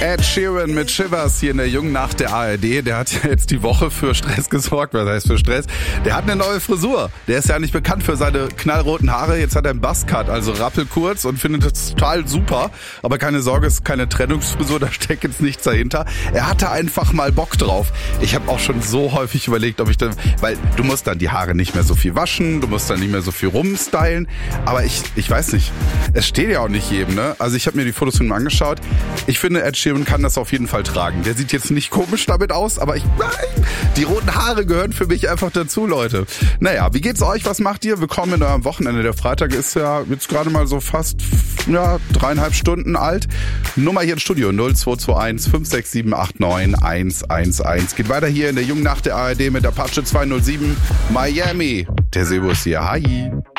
Ed Sheeran mit Shivers hier in der Jungen Nacht der ARD. Der hat ja jetzt die Woche für Stress gesorgt. Was heißt für Stress? Der hat eine neue Frisur. Der ist ja nicht bekannt für seine knallroten Haare. Jetzt hat er einen Buzzcut, also rappelkurz, und findet das total super. Aber keine Sorge, es ist keine Trennungsfrisur, da steckt jetzt nichts dahinter. Er hatte einfach mal Bock drauf. Ich habe auch schon so häufig überlegt, ob ich dann, weil du musst dann die Haare nicht mehr so viel waschen, du musst dann nicht mehr so viel rumstylen. Aber ich weiß nicht, es steht ja auch nicht jedem, ne? Also ich habe mir die Fotos von ihm angeschaut. Ich finde, Ed Sheeran kann das auf jeden Fall tragen. Der sieht jetzt nicht komisch damit aus, aber die roten Haare gehören für mich einfach dazu, Leute. Naja, wie geht's euch? Was macht ihr? Willkommen in eurem Wochenende. Der Freitag ist ja jetzt gerade mal so fast 3,5 Stunden alt. Nummer hier im Studio 0221 56789 111. Geht weiter hier in der Jungen Nacht der ARD mit Apache 207 Miami. Der Sebo ist hier. Hi.